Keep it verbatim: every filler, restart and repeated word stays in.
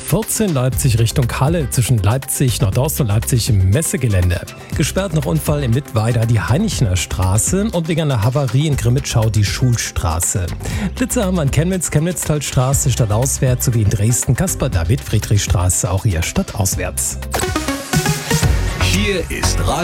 vierzehn Leipzig Richtung Halle zwischen Leipzig Nordost und Leipzig im Messegelände. Gesperrt nach Unfall in Mittweida die Heinichner Straße und wegen einer Havarie in Grimmitschau die Schulstraße. Blitze haben wir in Chemnitz, Chemnitztalstraße stadtauswärts sowie in Dresden Caspar-David-Friedrich-Straße auch hier stadtauswärts. Hier ist Radio